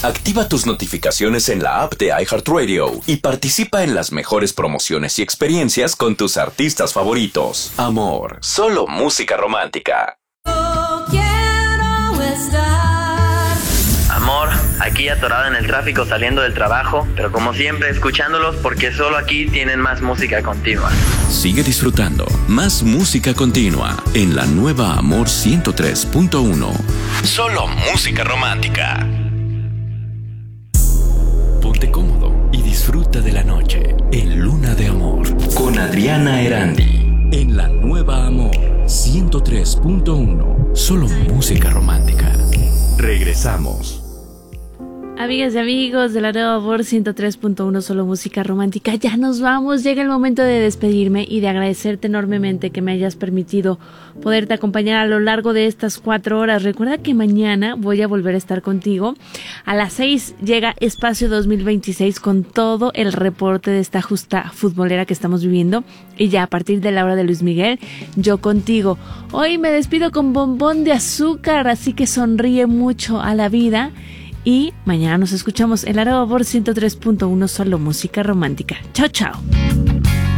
Activa tus notificaciones en la app de iHeartRadio y participa en las mejores promociones y experiencias con tus artistas favoritos. Amor, solo música romántica. Amor, aquí atorado en el tráfico saliendo del trabajo, pero como siempre escuchándolos porque solo aquí tienen más música continua. Sigue disfrutando más música continua en la nueva Amor 103.1. Solo música romántica. Ponte cómodo y disfruta de la noche en Luna de Amor con Adriana Erandi en la nueva Amor 103.1. Solo música romántica. Regresamos. Amigas y amigos de la nueva Amor 103.1, solo música romántica, ya nos vamos, llega el momento de despedirme y de agradecerte enormemente que me hayas permitido poderte acompañar a lo largo de estas 4 horas. Recuerda que mañana voy a volver a estar contigo. A las 6 llega Espacio 2026 con todo el reporte de esta justa futbolera que estamos viviendo, y ya a partir de la hora de Luis Miguel, yo contigo. Hoy me despido con bombón de azúcar, así que sonríe mucho a la vida. Y mañana nos escuchamos en la nueva Amor 103.1, solo música romántica. Chao, chao.